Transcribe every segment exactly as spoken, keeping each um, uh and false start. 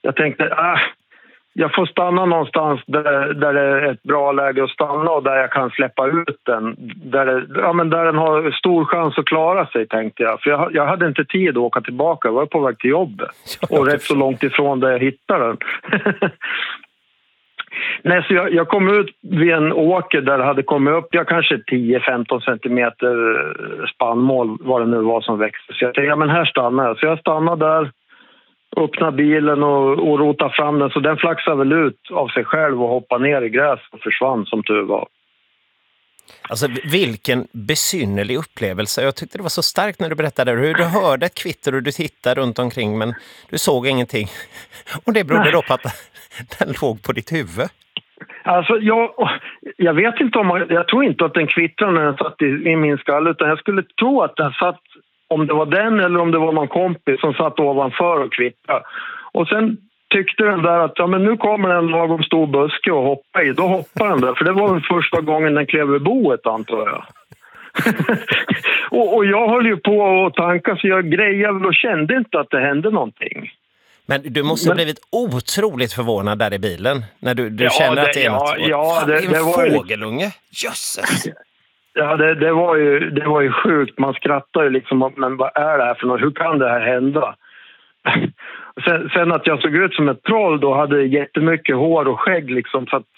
jag tänkte, ah, jag får stanna någonstans där, där det är ett bra läge att stanna och där jag kan släppa ut den. Där, det, ja, men där den har stor chans att klara sig, tänkte jag. För jag, jag hade inte tid att åka tillbaka, jag var på väg till jobbet. Och rätt så långt ifrån där jag hittade den. Nej, så jag, jag kom ut vid en åker där det hade kommit upp, jag kanske tio femton centimeter spannmål, vad det nu var som växte. Så jag tänkte, ja men här stannar jag. Så jag stannade där, öppnade bilen och, och rotade fram den. Så den flaxade väl ut av sig själv och hoppade ner i gräs och försvann som tur var. Alltså vilken besynnerlig upplevelse. Jag tyckte det var så starkt när du berättade hur du hörde ett kvitter och du tittade runt omkring men du såg ingenting. Och det berodde då på att den låg på ditt huvud. Alltså jag, jag vet inte om, jag tror inte att den kvittrade när den satt i, i min skall, utan jag skulle tro att den satt, om det var den eller om det var någon kompis som satt ovanför och kvittrade. Och sen tyckte den där att ja, men nu kommer en lagom stor buske och hoppa i. Då hoppar den där, för det var den första gången den klev i boet, antar jag. och, och jag höll ju på att tanka så jag grejade och kände inte att det hände någonting. Men du måste ha blivit otroligt förvånad där i bilen när du, du ja, känner det, att det är ja, något. Ja, det, det, det var en fågelunge. Jösses! Ja, det, det, var ju, det var ju sjukt. Man skrattar ju liksom, men vad är det här för något? Hur kan det här hända? Sen, sen att jag såg ut som ett troll då, hade jättemycket hår och skägg liksom, så att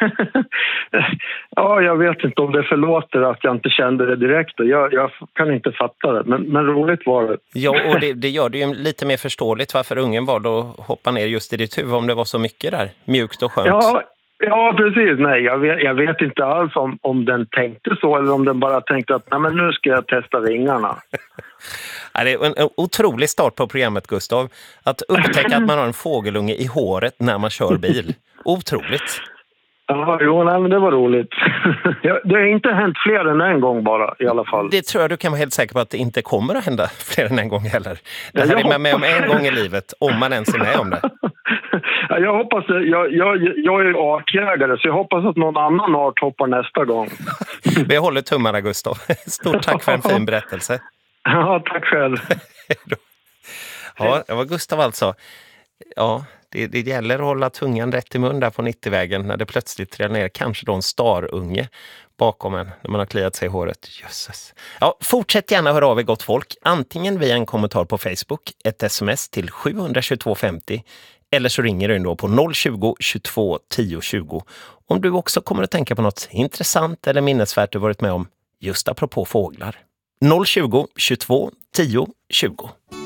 ja, jag vet inte om det förlåter att jag inte kände det direkt. Jag, jag kan inte fatta det, men, men roligt var det. Ja, och det, det gör det ju lite mer förståeligt varför ungen var då hoppa ner just i ditt huvud om det var så mycket där, mjukt och skönt. Ja, ja precis. Nej, jag vet, jag vet inte alls om, om den tänkte så eller om den bara tänkte att nej, men nu ska jag testa vingarna. Ja, det är en otrolig start på programmet, Gustav. Att upptäcka att man har en fågelunge i håret när man kör bil. Otroligt. Ja, jo, nej, men det var roligt. Det har inte hänt fler än en gång bara, i alla fall. Det tror jag du kan vara helt säker på att det inte kommer att hända fler än en gång heller. Det här är man med om en gång i livet, om man ens är med om det. Ja, jag hoppas, jag, jag, jag är artjägare, så jag hoppas att någon annan art hoppar nästa gång. Vi håller tummarna, Gustav. Stort tack för en fin berättelse. Ja, tack själv. Ja, det var Gustav alltså. Ja, det, det gäller att hålla tungan rätt i mun där på nittiovägen när det plötsligt trillar ner kanske då en starunge bakom en när man har kliat sig i håret. Jösses. Ja, fortsätt gärna höra av er, gott folk. Antingen via en kommentar på Facebook, ett sms till sju två två fem noll eller så ringer du ändå på noll tjugo, tjugotvå, tio tjugo om du också kommer att tänka på något intressant eller minnesvärt du varit med om just apropå fåglar. noll tjugo, tjugotvå, tio tjugo.